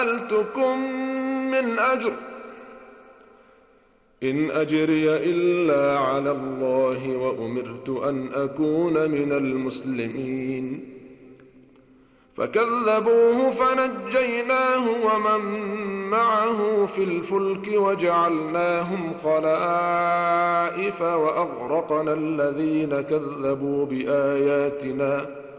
سألتكم من أجر إن أجري إلا على الله وأمرت أن أكون من المسلمين. فكذبوه فنجيناه ومن معه في الفلك وجعلناهم خلائف وأغرقنا الذين كذبوا بآياتنا